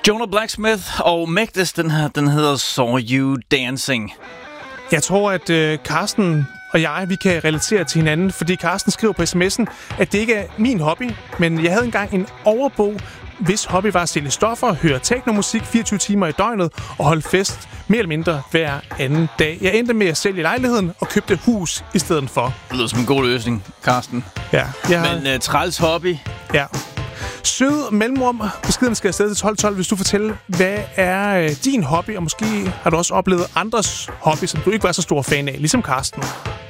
Jonah Blacksmith og Megdes, den hedder Saw You Dancing. Jeg tror, at Carsten og jeg, vi kan relatere til hinanden, fordi Carsten skriver på sms'en, at det ikke er min hobby, men jeg havde engang en overbo, hvis hobby var at sælge stoffer, høre technomusik 24 timer i døgnet og holde fest mere eller mindre hver anden dag. Jeg endte med at sælge lejligheden og købte hus i stedet for. Det lyder som en god løsning, Carsten. Ja. Men træls hobby. Ja. Sød mellemrum. Beskeden skal afsted til 1212, hvis du fortæller, hvad er din hobby, og måske har du også oplevet andres hobby, som du ikke var så stor fan af, ligesom Carsten.